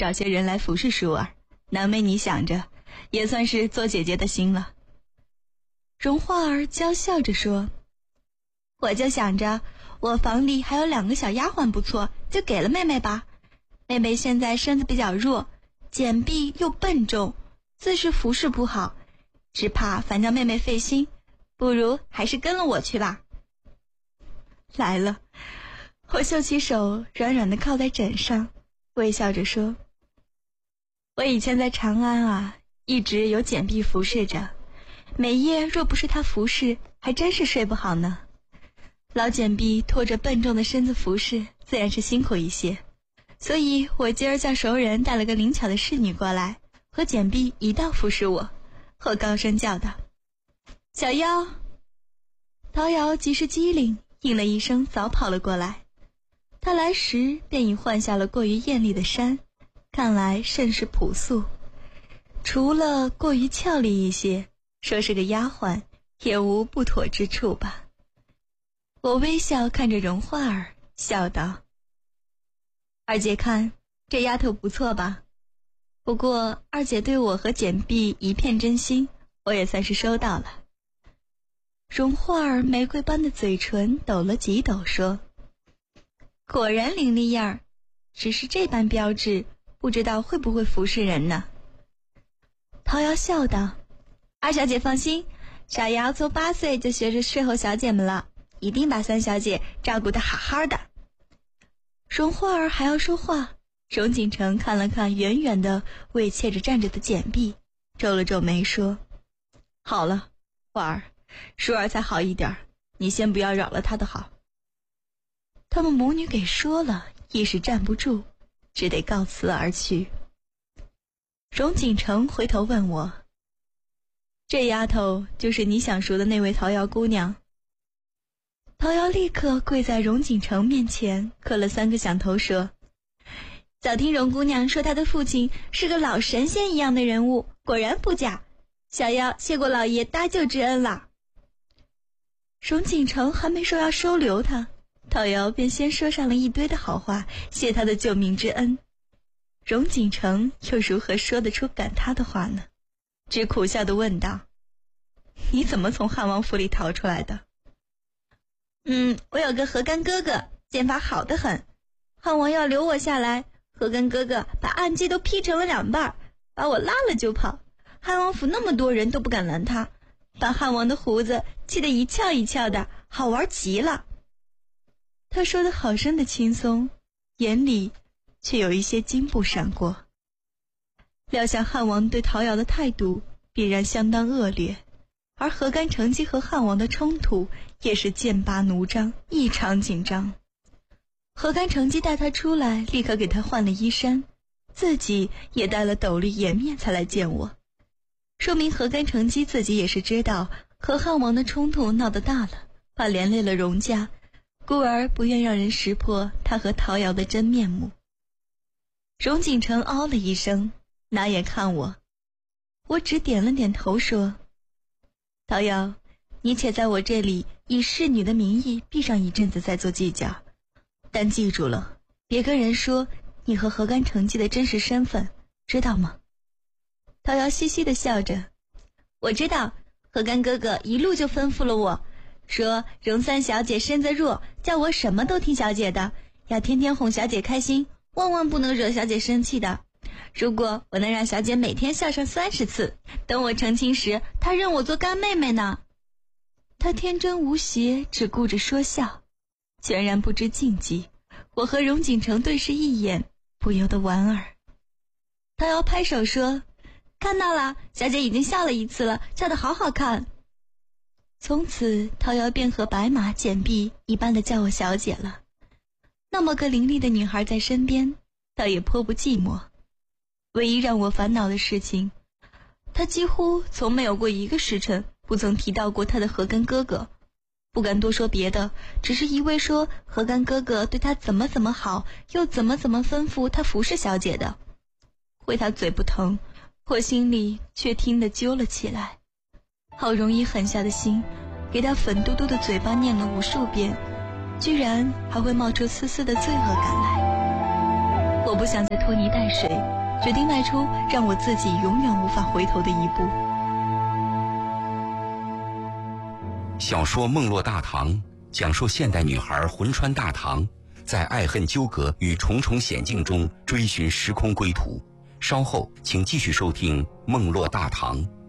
找些人来服侍舒儿，难为你想着，也算是做姐姐的心了。荣花儿娇笑着说，我就想着我房里还有2个小丫鬟不错，就给了妹妹吧。妹妹现在身子比较弱，简臂又笨重，自是服侍不好，只怕反叫妹妹费心，不如还是跟了我去吧。来了，我秀起手，软软地靠在枕上，微笑着说，我以前在长安啊，一直有简臂服侍着，每夜若不是他服侍，还真是睡不好呢。老简臂拖着笨重的身子服侍，自然是辛苦一些，所以我今儿叫熟人带了个灵巧的侍女过来，和简臂一道服侍我。我高声叫道，小妖。陶瑶即是机灵，应了一声，早跑了过来。他来时便已换下了过于艳丽的衫，看来甚是朴素，除了过于俏丽一些，说是个丫鬟也无不妥之处吧。我微笑看着荣花儿，笑道，二姐看这丫头不错吧，不过二姐对我和简臂一片真心，我也算是收到了。荣花儿玫瑰般的嘴唇抖了几抖，说，果然伶俐样儿，只是这般标致，不知道会不会服侍人呢。陶瑶笑道，二小姐放心，小瑶从8岁就学着侍候小姐们了，一定把三小姐照顾得好好的。荣花儿还要说话，荣锦成看了看远远的畏怯着站着的简臂，皱了皱眉说，好了，花儿，舒儿才好一点，你先不要扰了她的好。他们母女给说了，一时站不住，只得告辞而去。荣锦成回头问我，这丫头就是你想熟的那位陶瑶姑娘？陶瑶立刻跪在荣锦成面前，磕了3个响头，说，早听荣姑娘说她的父亲是个老神仙一样的人物，果然不假，小妖谢过老爷搭救之恩了。荣锦成还没说要收留他，陶瑶便先说上了一堆的好话，谢他的救命之恩。荣锦成又如何说得出感他的话呢？只苦笑地问道，你怎么从汉王府里逃出来的？我有个何干哥哥，剑法好得很，汉王要留我下来，何干哥哥把暗计都劈成了2半，把我拉了就跑，汉王府那么多人都不敢拦他，把汉王的胡子气得一翘一翘的，好玩极了。他说得好生的轻松，眼里却有一些惊怖闪过。料想汉王对陶瑶的态度必然相当恶劣，而何干成机和汉王的冲突也是剑拔弩张，异常紧张。何干成机带他出来，立刻给他换了衣衫，自己也戴了斗笠颜面才来见我，说明何干成机自己也是知道和汉王的冲突闹得大了，怕连累了荣家，故而不愿让人识破他和陶瑶的真面目。荣锦成哦了一声，拿眼看我，我只点了点头说，陶瑶，你且在我这里以侍女的名义避上一阵子再做计较，但记住了，别跟人说你和何干成机的真实身份，知道吗？陶瑶嘻嘻地笑着，我知道，何干哥哥一路就吩咐了我，说荣三小姐身子弱，叫我什么都听小姐的，要天天哄小姐开心，万万不能惹小姐生气的。如果我能让小姐每天笑上30次，等我成亲时，她认我做干妹妹呢。她天真无邪，只顾着说笑，全然不知禁忌。我和荣锦成对视一眼，不由得莞尔。陶瑶拍手说，看到了，小姐已经笑了1次了，笑得好好看。从此陶瑶便和白马简臂一般的叫我小姐了。那么个伶俐的女孩在身边，倒也颇不寂寞。唯一让我烦恼的事情，她几乎从没有过1个时辰不曾提到过她的何干哥哥，不敢多说别的，只是一味说何干哥哥对她怎么怎么好，又怎么怎么吩咐她服侍小姐的。会她嘴不疼，我心里却听得揪了起来，好容易狠下的心，给她粉嘟嘟的嘴巴念了无数遍，居然还会冒出丝丝的罪恶感来。 我不想再拖泥带水，决定迈出让我自己永远无法回头的一步。 小说《梦落大唐》讲述现代女孩魂穿大唐，在爱恨纠葛与重重险境中追寻时空归途。稍后请继续收听《梦落大唐》。